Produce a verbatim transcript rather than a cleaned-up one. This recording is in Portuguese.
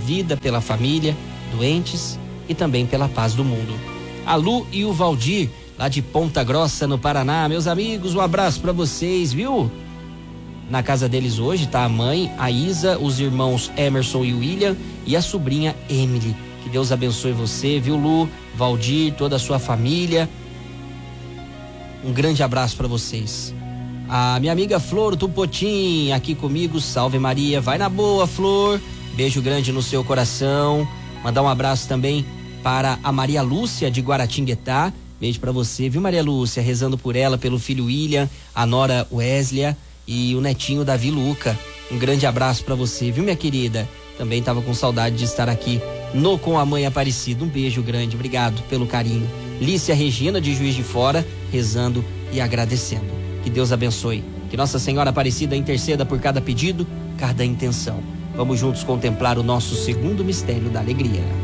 vida, pela família, doentes e também pela paz do mundo. A Lu e o Valdir, lá de Ponta Grossa, no Paraná. Meus amigos, um abraço para vocês, viu? Na casa deles hoje tá a mãe, a Isa, os irmãos Emerson e William e a sobrinha Emily. Que Deus abençoe você, viu, Lu, Valdir, toda a sua família. Um grande abraço para vocês. A minha amiga Flor Tupotim aqui comigo, salve Maria, vai na boa, Flor. Beijo grande no seu coração. Mandar um abraço também para a Maria Lúcia de Guaratinguetá. Beijo para você, viu, Maria Lúcia? Rezando por ela, pelo filho William, a nora Weslia e o netinho Davi Luca. Um grande abraço para você, viu, minha querida? Também estava com saudade de estar aqui no Com a Mãe Aparecida. Um beijo grande, obrigado pelo carinho. Lícia Regina de Juiz de Fora, rezando e agradecendo. Que Deus abençoe. Que Nossa Senhora Aparecida interceda por cada pedido, cada intenção. Vamos juntos contemplar o nosso segundo mistério da alegria.